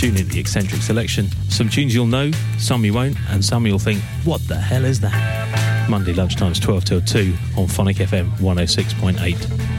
Tune in the Eccentric Selection. Some tunes you'll know, some you won't, and some you'll think, what the hell is that? Monday lunchtimes 12 till 2 on Phonic FM 106.8.